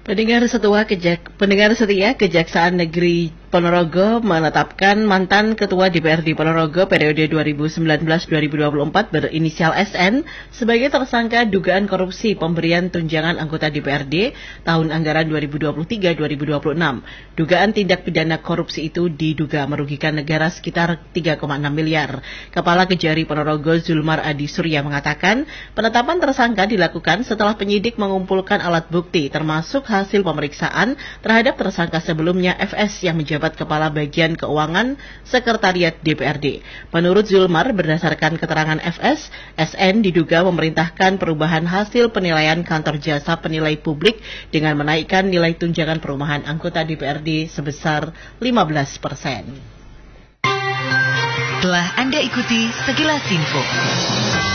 Pendengar setia Kejaksaan Negeri Ponorogo menetapkan mantan Ketua DPRD Ponorogo periode 2019-2024 berinisial SN sebagai tersangka dugaan korupsi pemberian tunjangan anggota DPRD tahun anggaran 2023-2026. Dugaan tindak pidana korupsi itu diduga merugikan negara sekitar 3,6 miliar. Kepala Kejari Ponorogo Zulmar Adi Surya mengatakan penetapan tersangka dilakukan setelah penyidik mengumpulkan alat bukti termasuk hasil pemeriksaan terhadap tersangka sebelumnya FS yang menjabat Kepala Bagian Keuangan Sekretariat DPRD. Menurut Zulmar, berdasarkan keterangan FS, SN diduga memerintahkan perubahan hasil penilaian kantor jasa penilai publik dengan menaikkan nilai tunjangan perumahan anggota DPRD sebesar 15%. Telah Anda ikuti Sekilas Info.